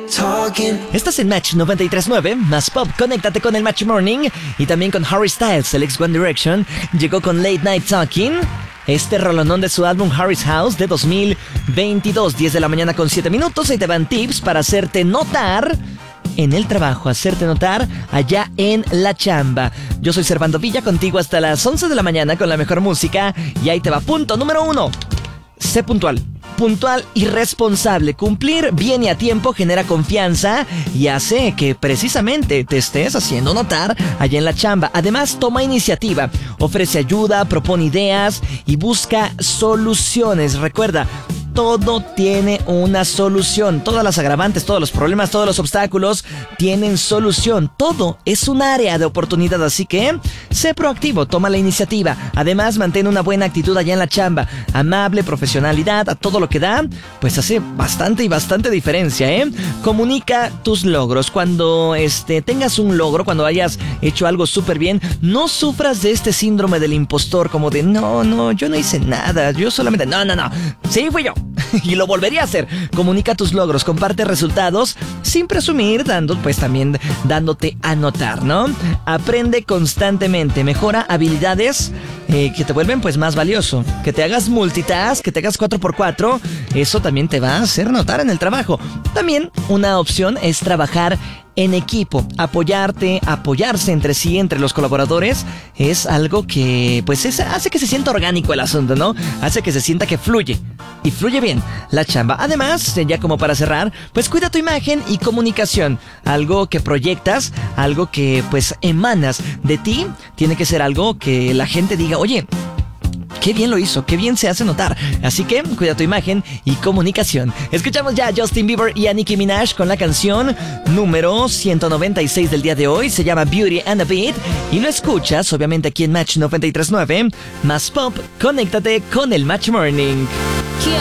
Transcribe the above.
Estás en Match 93.9, más pop, conéctate con el Match Morning y también con Harry Styles, el ex One Direction, llegó con Late Night Talking, este rolonón de su álbum Harry's House de 2022, 10 de la mañana con 7 minutos, ahí te van tips para hacerte notar en el trabajo, hacerte notar allá en la chamba. Yo soy Servando Villa, contigo hasta las 11 de la mañana con la mejor música y ahí te va. Punto número 1, sé puntual. Puntual y responsable. Cumplir bien y a tiempo genera confianza y hace que precisamente te estés haciendo notar allá en la chamba. Además, toma iniciativa, ofrece ayuda, propone ideas y busca soluciones. Recuerda, todo tiene una solución. Todas las agravantes, todos los problemas, todos los obstáculos tienen solución. Todo es un área de oportunidad, así que sé proactivo, toma la iniciativa. Además, mantén una buena actitud allá en la chamba. Amable, profesionalidad, a todo lo que da, pues hace bastante diferencia, ¿eh? Comunica tus logros. Cuando tengas un logro, cuando hayas hecho algo súper bien, no sufras de este síndrome del impostor, como de no, yo no hice nada, yo solamente, no, sí fui yo. Y lo volvería a hacer. Comunica tus logros, comparte resultados sin presumir, dándote a notar, ¿no? Aprende constantemente, mejora habilidades que te vuelven pues más valioso. Que te hagas multitask, que te hagas 4x4, eso también te va a hacer notar en el trabajo. También una opción es trabajar en equipo, apoyarse entre sí, entre los colaboradores, es algo que pues hace que se sienta orgánico el asunto, ¿no? Hace que se sienta que fluye, y fluye bien la chamba. Además, ya como para cerrar, pues cuida tu imagen y comunicación, algo que proyectas, algo que pues emanas de ti, tiene que ser algo que la gente diga, oye, qué bien lo hizo, qué bien se hace notar. Así que cuida tu imagen y comunicación. Escuchamos ya a Justin Bieber y a Nicki Minaj con la canción número 196 del día de hoy. Se llama Beauty and a Beat y lo escuchas obviamente aquí en Match 93.9. Más pop, conéctate con el Match Morning.